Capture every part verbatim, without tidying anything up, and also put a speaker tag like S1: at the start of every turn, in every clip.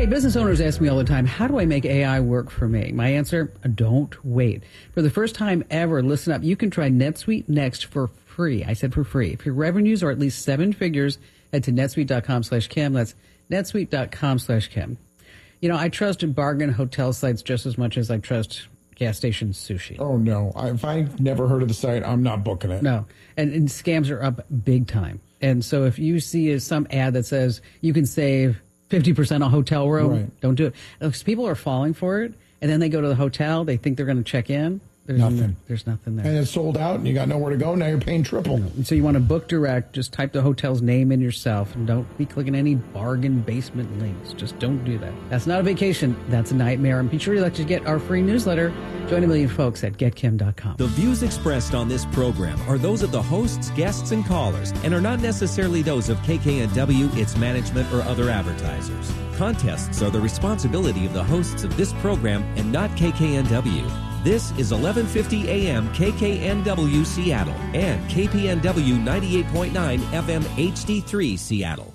S1: Hey, business owners ask me all the time, how do I make A I work for me? My answer, don't wait. For the first time ever, listen up, you can try NetSuite Next for free. I said for free. If your revenues are at least seven figures, head to netsuite.com slash Kim. That's netsuite.com slash Kim. You know, I trust bargain hotel sites just as much as I trust gas station sushi.
S2: Oh, no. I, if I've never heard of the site, I'm not booking it.
S1: No. And, and scams are up big time. And so if you see some ad that says you can save fifty percent on hotel room, right. Don't do it. Because people are falling for it, and then they go to the hotel, they think they're going to check in. There's
S2: nothing.
S1: No, there's nothing there.
S2: And it's sold out, and you got nowhere to go. Now you're paying triple.
S1: No. And so you want to book direct, just type the hotel's name in yourself, and don't be clicking any bargain basement links. Just don't do that. That's not a vacation. That's a nightmare. And be sure to let you get our free newsletter. Join a million folks at get kim dot com.
S3: The views expressed on this program are those of the hosts, guests, and callers, and are not necessarily those of K K N W, its management, or other advertisers. Contests are the responsibility of the hosts of this program and not K K N W. This is eleven fifty A M K K N W Seattle and K P N W ninety-eight point nine F M H D three Seattle.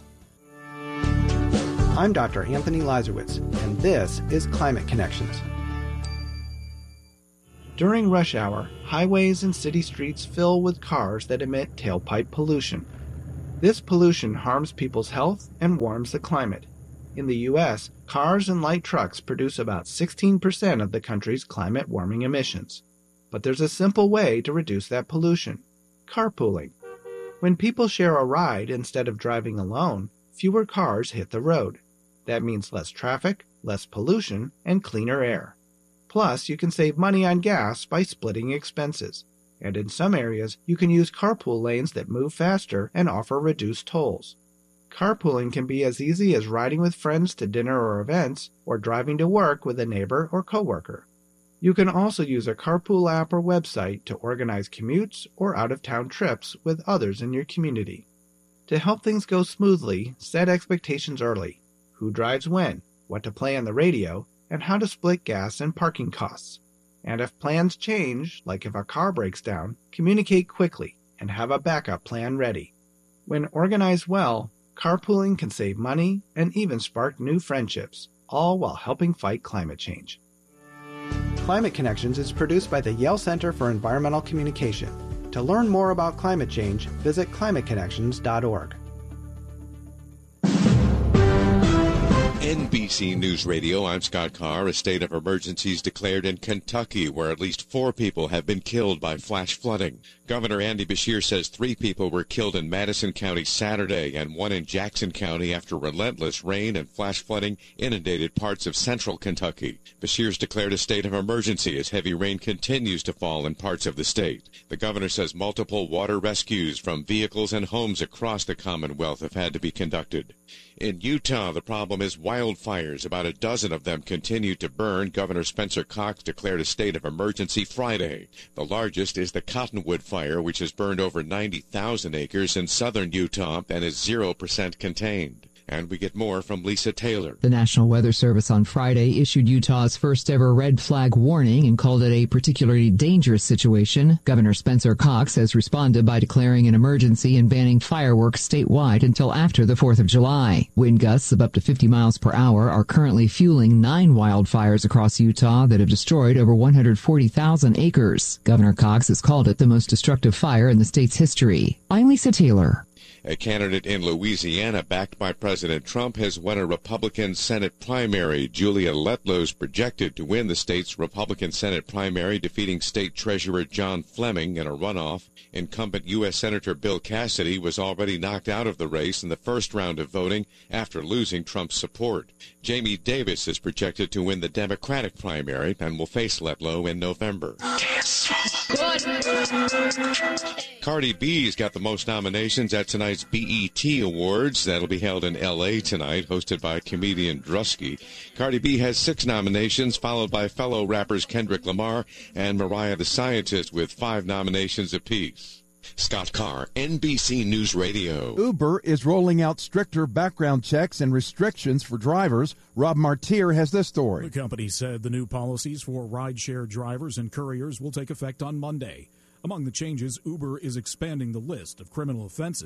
S4: I'm Doctor Anthony Lazarowitz, and this is Climate Connections. During rush hour, highways and city streets fill with cars that emit tailpipe pollution. This pollution harms people's health and warms the climate. In the U S, cars and light trucks produce about sixteen percent of the country's climate warming emissions. But there's a simple way to reduce that pollution: carpooling. When people share a ride instead of driving alone, fewer cars hit the road. That means less traffic, less pollution, and cleaner air. Plus, you can save money on gas by splitting expenses. And in some areas, you can use carpool lanes that move faster and offer reduced tolls. Carpooling can be as easy as riding with friends to dinner or events, or driving to work with a neighbor or coworker. You can also use a carpool app or website to organize commutes or out-of-town trips with others in your community. To help things go smoothly, set expectations early: who drives when, what to play on the radio, and how to split gas and parking costs. And if plans change, like if a car breaks down, communicate quickly and have a backup plan ready. When organized well, carpooling can save money and even spark new friendships, all while helping fight climate change. Climate Connections is produced by the Yale Center for Environmental Communication. To learn more about climate change, visit climate connections dot org.
S5: N B C News Radio, I'm Scott Carr. A state of emergency is declared in Kentucky, where at least four people have been killed by flash flooding. Governor Andy Beshear says three people were killed in Madison County Saturday and one in Jackson County after relentless rain and flash flooding inundated parts of central Kentucky. Beshear's declared a state of emergency as heavy rain continues to fall in parts of the state. The governor says multiple water rescues from vehicles and homes across the Commonwealth have had to be conducted. In Utah, the problem is wildfires. About a dozen of them continue to burn. Governor Spencer Cox declared a state of emergency Friday. The largest is the Cottonwood Fire, which has burned over ninety thousand acres in southern Utah and is zero percent contained. And we get more from Lisa Taylor.
S6: The National Weather Service on Friday issued Utah's first ever red flag warning and called it a particularly dangerous situation. Governor Spencer Cox has responded by declaring an emergency and banning fireworks statewide until after the fourth of July. Wind gusts of up to fifty miles per hour are currently fueling nine wildfires across Utah that have destroyed over one hundred forty thousand acres. Governor Cox has called it the most destructive fire in the state's history. I'm Lisa Taylor.
S5: A candidate in Louisiana backed by President Trump has won a Republican Senate primary. Julia Letlow is projected to win the state's Republican Senate primary, defeating State Treasurer John Fleming in a runoff. Incumbent U S Senator Bill Cassidy was already knocked out of the race in the first round of voting after losing Trump's support. Jamie Davis is projected to win the Democratic primary and will face Letlow in November. Cardi B's got the most nominations at tonight's B E T Awards. That'll be held in L A tonight, hosted by comedian Drusky. Cardi B has six nominations, followed by fellow rappers Kendrick Lamar and Mariah the Scientist with five nominations apiece. Scott Carr, N B C News Radio.
S7: Uber is rolling out stricter background checks and restrictions for drivers. Rob Martier has this story.
S8: The company said the new policies for rideshare drivers and couriers will take effect on Monday. Among the changes, Uber is expanding the list of criminal offenses.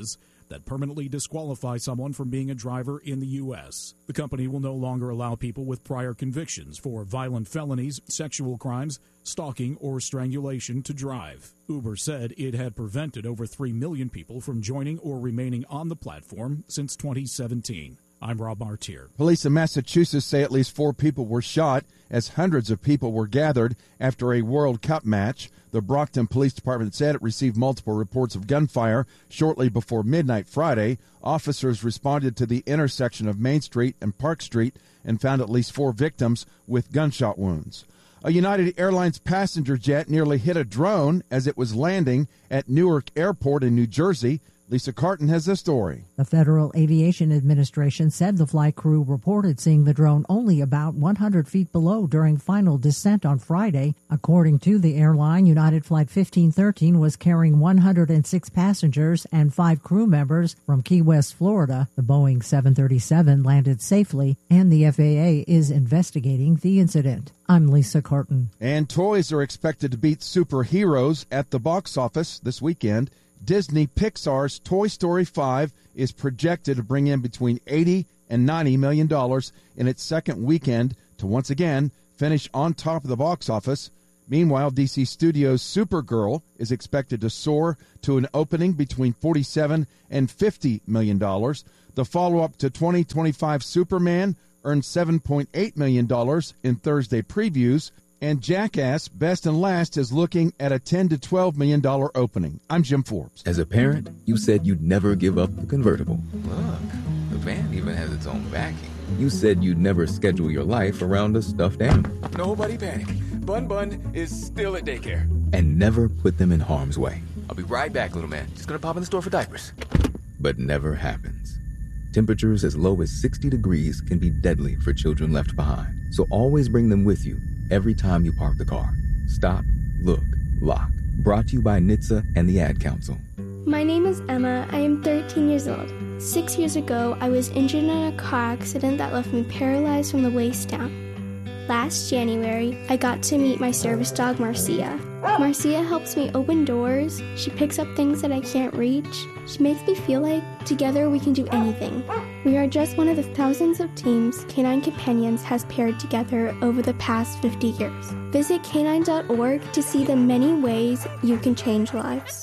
S8: that permanently disqualify someone from being a driver in the U S. The company will no longer allow people with prior convictions for violent felonies, sexual crimes, stalking, or strangulation to drive. Uber said it had prevented over three million people from joining or remaining on the platform since twenty seventeen. I'm Rob Martier.
S7: Police in Massachusetts say at least four people were shot as hundreds of people were gathered after a World Cup match. The Brockton Police Department said it received multiple reports of gunfire shortly before midnight Friday. Officers responded to the intersection of Main Street and Park Street and found at least four victims with gunshot wounds. A United Airlines passenger jet nearly hit a drone as it was landing at Newark Airport in New Jersey. Lisa Carton has the story.
S9: The Federal Aviation Administration said the flight crew reported seeing the drone only about one hundred feet below during final descent on Friday. According to the airline, United Flight fifteen thirteen was carrying one hundred six passengers and five crew members from Key West, Florida. The Boeing seven thirty-seven landed safely, and the F A A is investigating the incident. I'm Lisa Carton.
S7: And toys are expected to beat superheroes at the box office this weekend. Disney Pixar's Toy Story five is projected to bring in between eighty and ninety million dollars in its second weekend to once again finish on top of the box office. Meanwhile, D C Studios' Supergirl is expected to soar to an opening between forty-seven and fifty million dollars. The follow-up to twenty twenty-five Superman earned seven point eight million dollars in Thursday previews. And Jackass, Best and Last, is looking at a ten to twelve million dollars opening. I'm Jim Forbes.
S10: As a parent, you said you'd never give up the convertible. Look, the van even has its own backing. You said you'd never schedule your life around a stuffed animal.
S11: Nobody panic. Bun Bun is still at daycare.
S10: And never put them in harm's way.
S11: I'll be right back, little man. Just gonna pop in the store for diapers.
S10: But never happens. Temperatures as low as sixty degrees can be deadly for children left behind. So always bring them with you every time you park the car. Stop, look, lock. Brought to you by N H T S A and the Ad Council.
S12: My name is Emma. I am thirteen years old. Six years ago, I was injured in a car accident that left me paralyzed from the waist down. Last January, I got to meet my service dog, Marcia. Marcia helps me open doors. She picks up things that I can't reach. She makes me feel like together we can do anything. We are just one of the thousands of teams Canine Companions has paired together over the past fifty years. Visit canine dot org to see the many ways you can change lives.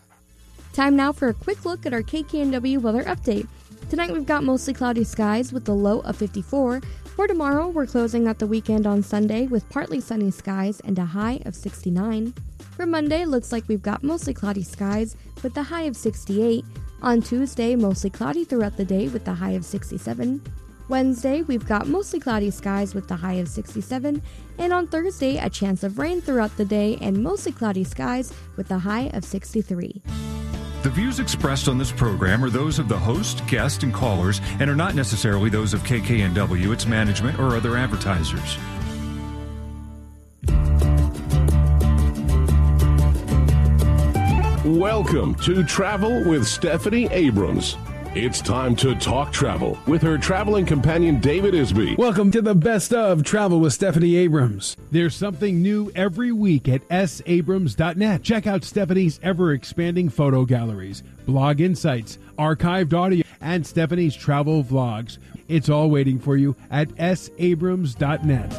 S13: Time now for a quick look at our K K N W weather update. Tonight we've got mostly cloudy skies with a low of fifty-four. For tomorrow, we're closing out the weekend on Sunday with partly sunny skies and a high of sixty-nine. For Monday, looks like we've got mostly cloudy skies with a high of sixty-eight. On Tuesday, mostly cloudy throughout the day with a high of sixty-seven. Wednesday, we've got mostly cloudy skies with a high of sixty-seven. And on Thursday, a chance of rain throughout the day and mostly cloudy skies with a high of sixty-three.
S14: The views expressed on this program are those of the host, guest, and callers and are not necessarily those of K K N W, its management, or other advertisers.
S15: Welcome to Travel with Stephanie Abrams. It's time to talk travel with her traveling companion, David Isby.
S16: Welcome to the best of Travel with Stephanie Abrams. There's something new every week at s abrams dot net. Check out Stephanie's ever-expanding photo galleries, blog insights, archived audio, and Stephanie's travel vlogs. It's all waiting for you at s abrams dot net.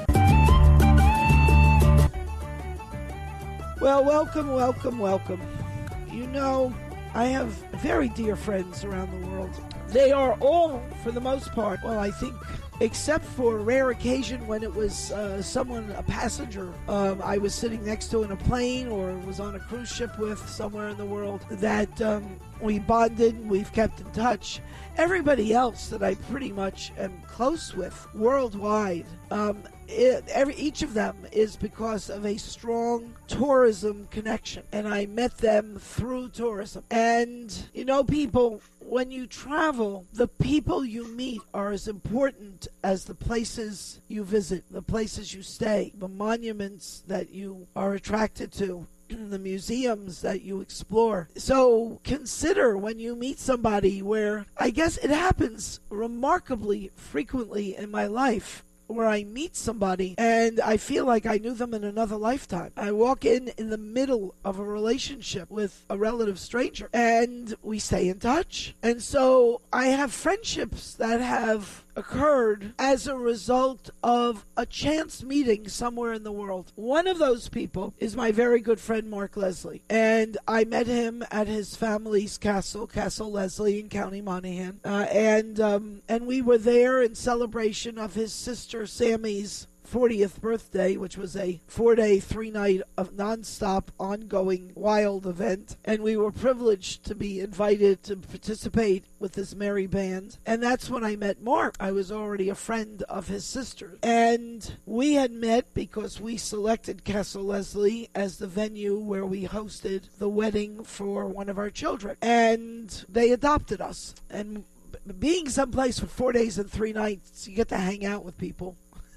S17: Well, welcome, welcome, welcome. You know, I have very dear friends around the world. They are all, for the most part, well, I think, except for a rare occasion when it was uh, someone, a passenger, um, I was sitting next to in a plane or was on a cruise ship with somewhere in the world, that um, we bonded, we've kept in touch. Everybody else that I pretty much am close with worldwide, um, it, every, each of them is because of a strong tourism connection. And I met them through tourism. And, you know, people, when you travel, the people you meet are as important as the places you visit, the places you stay, the monuments that you are attracted to, the museums that you explore. So consider when you meet somebody where, I guess it happens remarkably frequently in my life, where I meet somebody and I feel like I knew them in another lifetime. I walk in in the middle of a relationship with a relative stranger and we stay in touch. And so I have friendships that have occurred as a result of a chance meeting somewhere in the world. One of those people is my very good friend Mark Leslie, and I met him at his family's castle, Castle Leslie in County Monaghan, uh, and um, and we were there in celebration of his sister Sammy's fortieth birthday, which was a four-day, three-night of nonstop, ongoing, wild event. And we were privileged to be invited to participate with this merry band. And that's when I met Mark. I was already a friend of his sister. And we had met because we selected Castle Leslie as the venue where we hosted the wedding for one of our children. And they adopted us. And being someplace for four days and three nights, you get to hang out with people.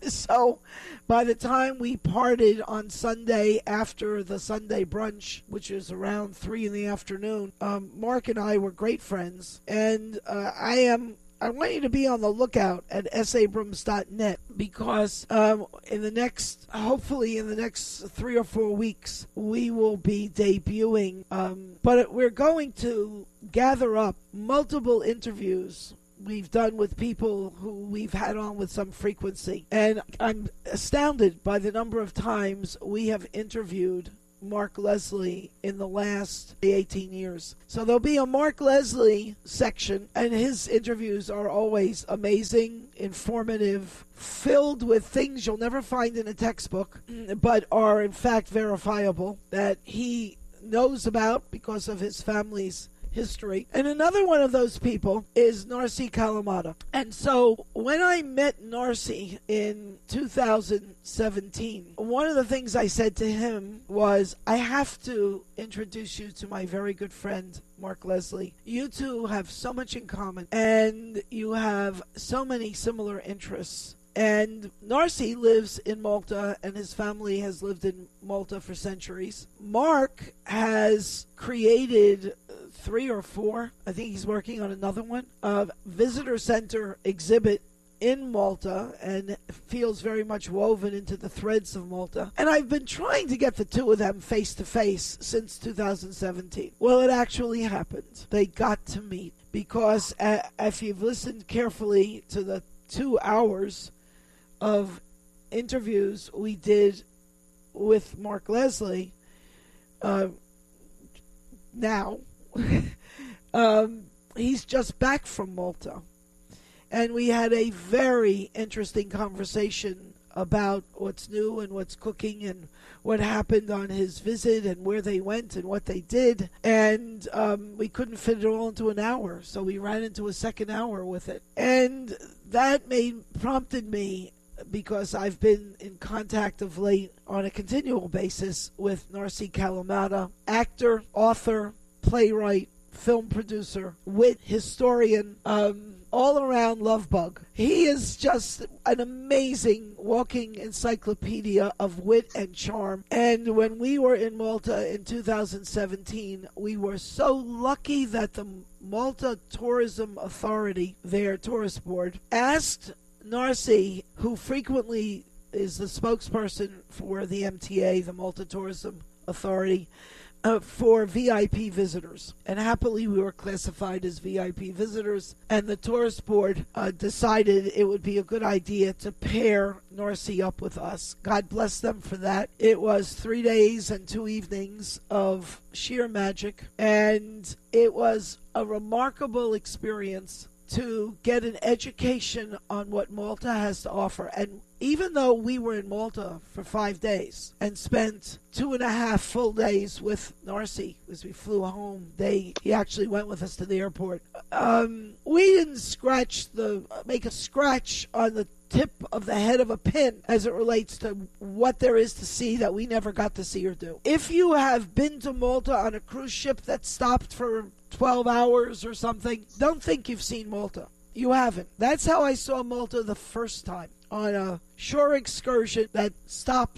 S17: So by the time we parted on Sunday after the Sunday brunch, which is around three in the afternoon, um, Mark and I were great friends. And uh, I am I want you to be on the lookout at s abrams dot net because um, in the next, hopefully in the next three or four weeks, we will be debuting. Um, but we're going to gather up multiple interviews we've done with people who we've had on with some frequency. And I'm astounded by the number of times we have interviewed Mark Leslie in the last eighteen years. So there'll be a Mark Leslie section, and his interviews are always amazing, informative, filled with things you'll never find in a textbook, but are in fact verifiable, that he knows about because of his family's history. And another one of those people is Narcy Kalamata. And so when I met Narcy in two thousand seventeen, one of the things I said to him was, I have to introduce you to my very good friend Mark Leslie. You two have so much in common and you have so many similar interests. And Narcy lives in Malta, and his family has lived in Malta for centuries. Mark has created three or four, I think he's working on another one, a visitor center exhibit in Malta, and feels very much woven into the threads of Malta. And I've been trying to get the two of them face to face since two thousand seventeen. Well, it actually happened. They got to meet because uh, if you've listened carefully to the two hours of interviews we did with Mark Leslie uh, now, um, he's just back from Malta. And we had a very interesting conversation about what's new and what's cooking and what happened on his visit and where they went and what they did. And um, we couldn't fit it all into an hour, so we ran into a second hour with it. And that made prompted me, because I've been in contact of late on a continual basis with Narcy Kalamata, actor, author, playwright, film producer, wit, historian, um, all-around love bug. He is just an amazing walking encyclopedia of wit and charm. And when we were in Malta in two thousand seventeen, we were so lucky that the Malta Tourism Authority, their tourist board, asked Narcy, who frequently is the spokesperson for the M T A, the Malta Tourism Authority, uh, for V I P visitors. And happily we were classified as V I P visitors, and the tourist board uh, decided it would be a good idea to pair Narcy up with us. God bless them for that. It was three days and two evenings of sheer magic, and it was a remarkable experience to get an education on what Malta has to offer. And even though we were in Malta for five days and spent two and a half full days with Narcy as we flew home, they he actually went with us to the airport. Um, we didn't scratch the make a scratch on the tip of the head of a pin as it relates to what there is to see that we never got to see or do. If you have been to Malta on a cruise ship that stopped for twelve hours or something, don't think you've seen Malta. You haven't. That's how I saw Malta the first time, on a shore excursion that stopped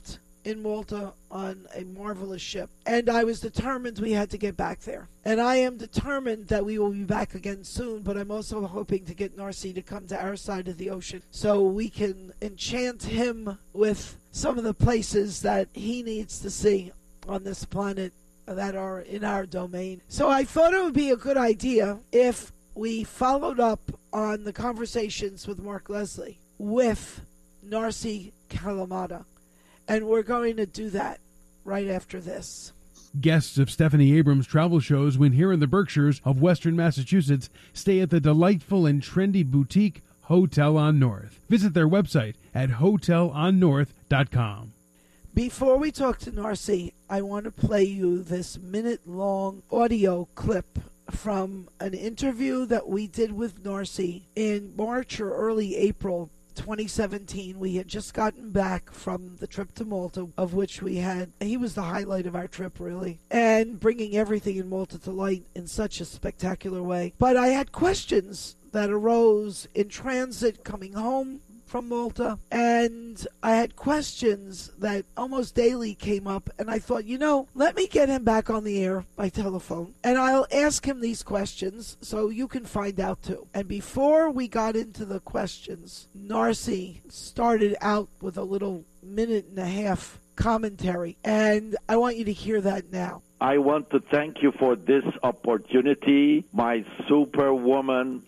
S17: in Malta on a marvelous ship. And I was determined we had to get back there. And I am determined that we will be back again soon, but I'm also hoping to get Narcy to come to our side of the ocean so we can enchant him with some of the places that he needs to see on this planet that are in our domain. So I thought it would be a good idea if we followed up on the conversations with Mark Leslie with Narcy Kalamata. And we're going to do that right after this.
S16: Guests of Stephanie Abrams' travel shows when here in the Berkshires of Western Massachusetts stay at the delightful and trendy boutique Hotel on North. Visit their website at hotel on north dot com.
S17: Before we talk to Narcy, I want to play you this minute-long audio clip from an interview that we did with Narcy in March or early April twenty seventeen. We had just gotten back from the trip to Malta, of which we had, he was the highlight of our trip, really, and bringing everything in Malta to light in such a spectacular way. But I had questions that arose in transit coming home from Malta, and I had questions that almost daily came up, and I thought, you know, let me get him back on the air by telephone, and I'll ask him these questions so you can find out too. And before we got into the questions, Narcy started out with a little minute and a half commentary, and I want you to hear that now.
S18: I want to thank you for this opportunity, my superwoman.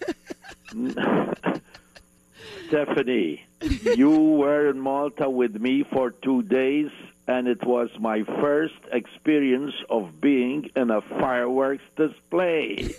S18: Stephanie, you were in Malta with me for two days, and it was my first experience of being in a fireworks display.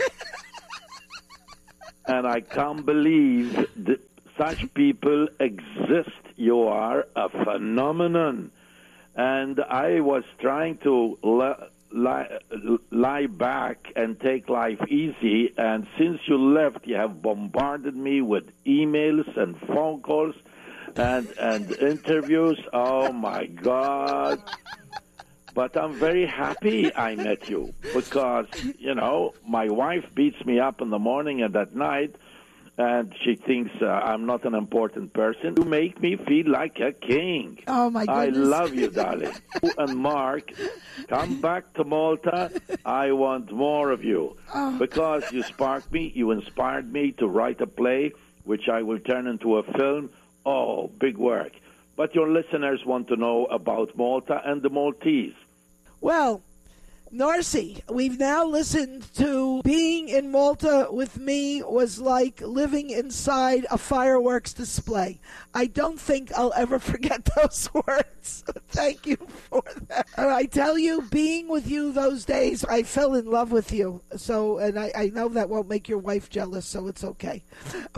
S18: And I can't believe that such people exist. You are a phenomenon. And I was trying to li- li- lie back and take life easy, and since you left, you have bombarded me with emails and phone calls and, and interviews. Oh, my God. But I'm very happy I met you because, you know, my wife beats me up in the morning and at night, and she thinks uh, I'm not an important person. You make me feel like a king.
S17: Oh, my goodness.
S18: I love you, darling. You and Mark, come back to Malta. I want more of you.
S17: Oh.
S18: Because you sparked me, you inspired me to write a play, which I will turn into a film. Oh, big work. But your listeners want to know about Malta and the Maltese.
S17: Well, Narcy, we've now listened to being in Malta with me was like living inside a fireworks display. I don't think I'll ever forget those words. Thank you for that. And I tell you, being with you those days, I fell in love with you. So, and I, I know that won't make your wife jealous, so it's okay.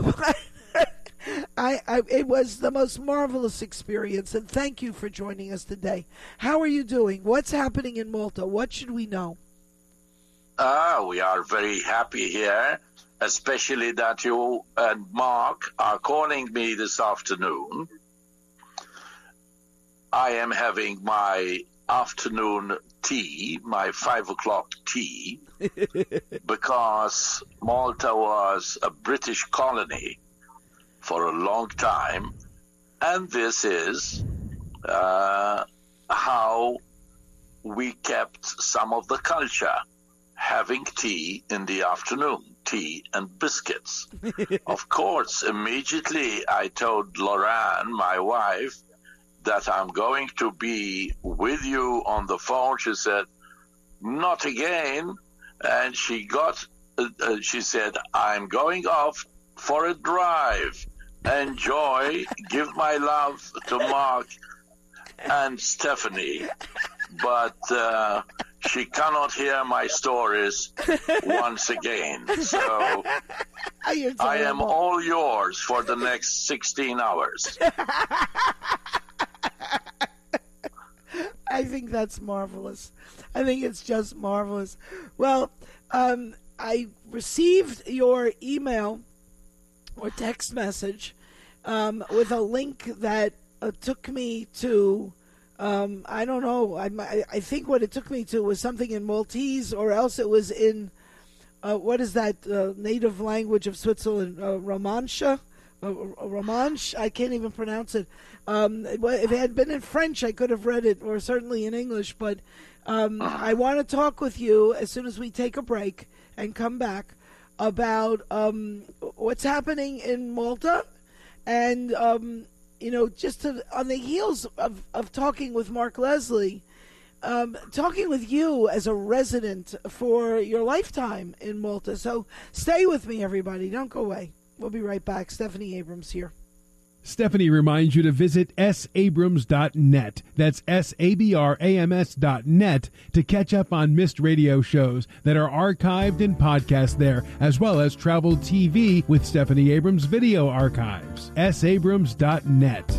S17: I, I, it was the most marvelous experience, and thank you for joining us today. How are you doing? What's happening in Malta? What should we know?
S19: Ah, we are very happy here, especially that you and Mark are calling me this afternoon. I am having my afternoon tea, my five o'clock tea, because Malta was a British colony for a long time, and this is uh, how we kept some of the culture, having tea in the afternoon, tea and biscuits. Of course, immediately I told Lorraine, my wife, that I'm going to be with you on the phone. She said, not again. And she got, uh, uh, she said, I'm going off for a drive. Enjoy. Give my love to Mark and Stephanie. But uh, she cannot hear my stories once again. So I am all yours for the next sixteen hours.
S17: I think that's marvelous. I think it's just marvelous. Well, um, I received your email or text message um, with a link that uh, took me to, um, I don't know, I, I think what it took me to was something in Maltese, or else it was in, uh, what is that uh, native language of Switzerland, uh, Romancia? uh, romanche. I can't even pronounce it. Um, if it had been in French, I could have read it, or certainly in English. But um, I want to talk with you as soon as we take a break and come back about um, what's happening in Malta, and um, you know, just to, on the heels of, of talking with Mark Leslie, um, talking with you as a resident for your lifetime in Malta. So stay with me, everybody. Don't go away. We'll be right back. Stephanie Abrams here.
S16: Stephanie reminds you to visit s abrams dot net. That's S A B R A M S dot net to catch up on missed radio shows that are archived and podcast there, as well as travel T V with Stephanie Abrams video archives. s abrams dot net.